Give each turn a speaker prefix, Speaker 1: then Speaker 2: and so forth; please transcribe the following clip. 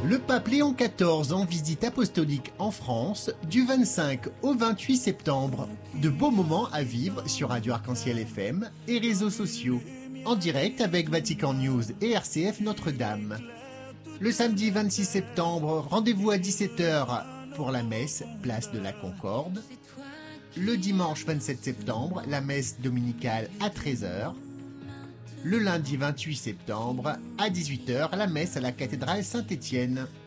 Speaker 1: Le pape Léon XIV en visite apostolique en France du 25 au 28 septembre. De beaux moments à vivre sur Radio Arc-en-Ciel FM et réseaux sociaux. En direct avec Vatican News et RCF Notre-Dame. Le samedi 26 septembre, rendez-vous à 17 h pour la messe, place de la Concorde. Le dimanche 27 septembre, la messe dominicale à 13 h. Le lundi 28 septembre, à 18 h, la messe à la cathédrale Saint-Étienne.